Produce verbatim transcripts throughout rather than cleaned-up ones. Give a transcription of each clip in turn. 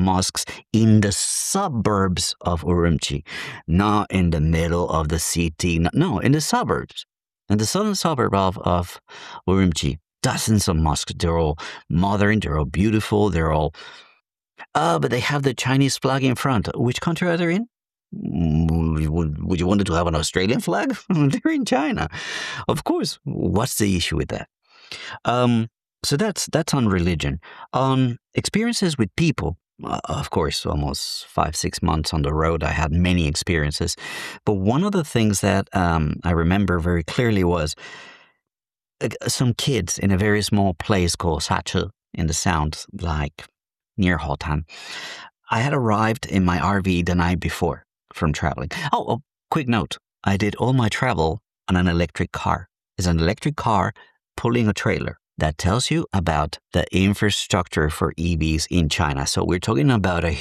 mosques in the suburbs of Urumqi, not in the middle of the city. No, no, in the suburbs, in the southern suburb of, of Urumqi. Dozens of mosques. They're all modern. They're all beautiful. They're all, uh, but they have the Chinese flag in front. Which country are they in? Would, would you want to have an Australian flag? They're in China. Of course. What's the issue with that? Um, so that's that's on religion. On experiences with people, uh, of course, almost five, six months on the road, I had many experiences. But one of the things that um, I remember very clearly was uh, some kids in a very small place called Sache in the Sound, like near Hotan. I had arrived in my R V the night before from traveling. Oh, oh, quick note. I did all my travel on an electric car. It's an electric car pulling a trailer. That tells you about the infrastructure for E Vs in China. So we're talking about a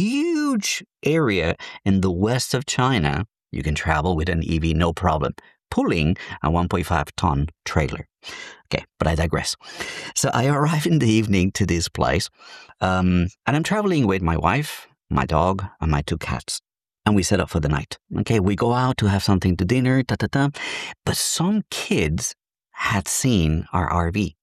huge area in the west of China. You can travel with an E V, no problem, pulling a one point five ton trailer. Okay, but I digress. So I arrive in the evening to this place, um, and I'm traveling with my wife, my dog, and my two cats. And we set up for the night. Okay, we go out to have something to dinner, ta ta ta. But some kids had seen our R V.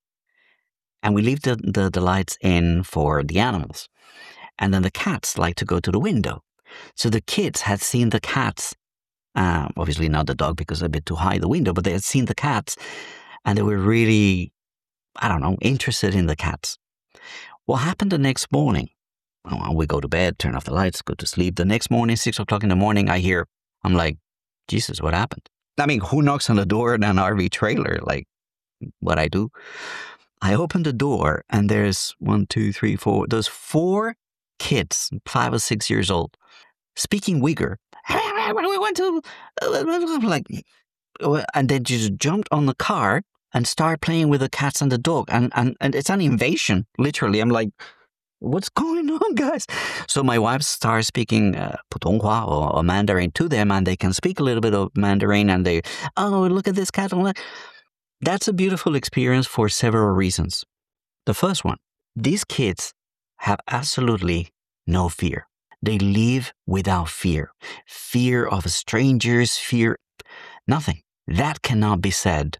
And we leave the, the, the lights in for the animals. And then the cats like to go to the window. So the kids had seen the cats, uh, obviously not the dog because they're a bit too high the window, but they had seen the cats and they were really, I don't know, interested in the cats. What happened the next morning? Well, we go to bed, turn off the lights, go to sleep. The next morning, six o'clock in the morning, I hear, I'm like, Jesus, what happened? I mean, who knocks on the door in an R V trailer? Like, what I do? I open the door and there's one, two, three, four. There's four kids, five or six years old, speaking Uyghur. We went to, like, and they just jumped on the car and start playing with the cats and the dog. And, and, and it's an invasion, literally. I'm like, what's going on, guys? So my wife starts speaking uh, Putonghua or, or Mandarin to them, and they can speak a little bit of Mandarin, and they, oh, look at this cat. That's a beautiful experience for several reasons. The first one, these kids have absolutely no fear. They live without fear. Fear of strangers, fear, nothing. That cannot be said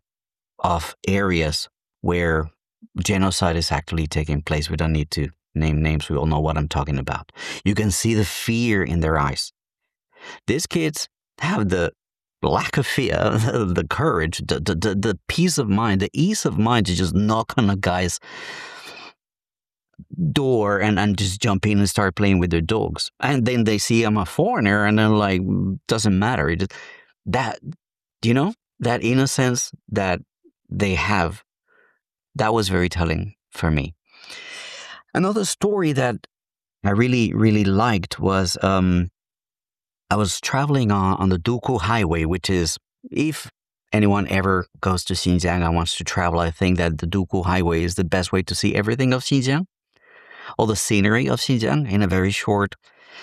of areas where genocide is actually taking place. We don't need to name names. We all know what I'm talking about. You can see the fear in their eyes. These kids have the lack of fear, the courage, the, the, the, the peace of mind, the ease of mind to just knock on a guy's door and, and just jump in and start playing with their dogs. And then they see I'm a foreigner and they're like, doesn't matter. It just, that, you know, that innocence that they have, that was very telling for me. Another story that I really, really liked was um, I was traveling on, on the Duku Highway, which is, if anyone ever goes to Xinjiang and wants to travel, I think that the Duku Highway is the best way to see everything of Xinjiang, all the scenery of Xinjiang in a very short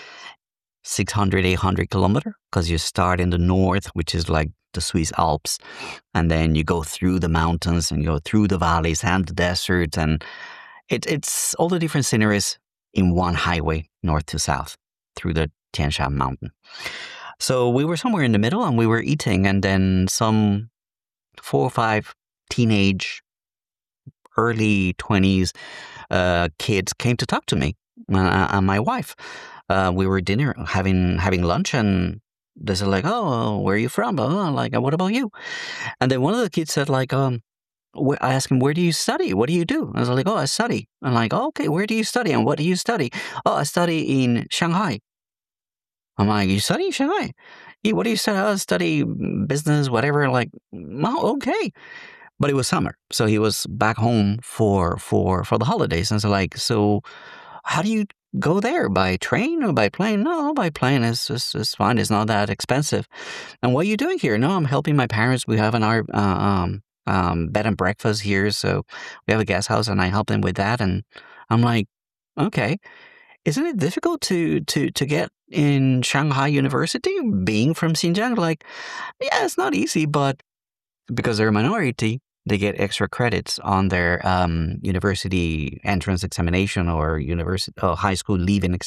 six hundred, eight hundred kilometer, because you start in the north, which is like the Swiss Alps, and then you go through the mountains and you go through the valleys and the deserts, and it, it's all the different sceneries in one highway, north to south, through the Tian Shan mountain. So we were somewhere in the middle and we were eating, and then some four or five teenage, early twenties uh, kids came to talk to me uh, and my wife. Uh, we were dinner, having having lunch, and they said like, "Oh, where are you from?" Oh, like, "What about you?" And then one of the kids said like, um, I asked him, "Where do you study? What do you do?" I was like, "Oh, I study." I'm like, oh, "Okay, where do you study and what do you study?" "Oh, I study in Shanghai." I'm like, "You study in Shanghai? Yeah, what do you study?" "Oh, I study business, whatever." Like, "Oh, okay." But it was summer, so he was back home for for for the holidays, and so like, so how do you go there? By train or by plane? No, by plane. It's just it's fine. It's not that expensive. And what are you doing here? No, I'm helping my parents. We have an our uh, um um bed and breakfast here, so we have a guest house, and I help them with that. And I'm like, okay, isn't it difficult to to to get in Shanghai University being from Xinjiang? Like, yeah, it's not easy, but because they're a minority, they get extra credits on their um, university entrance examination or university or high school leaving examination.